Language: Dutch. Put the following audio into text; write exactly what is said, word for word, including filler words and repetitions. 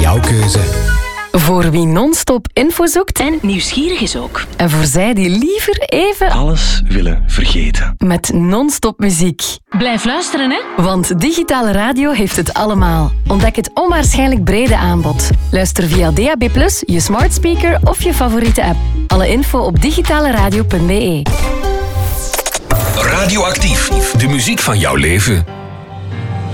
jouw keuze. Voor wie non-stop info zoekt En nieuwsgierig is ook. en voor zij die liever even Alles willen vergeten. met non-stop muziek. Blijf luisteren, hè? Want digitale radio heeft het allemaal. Ontdek het onwaarschijnlijk brede aanbod. Luister via D A B plus, je smart speaker of je favoriete app. Alle info op digitaleradio punt b e. Radioactief. De muziek van jouw leven.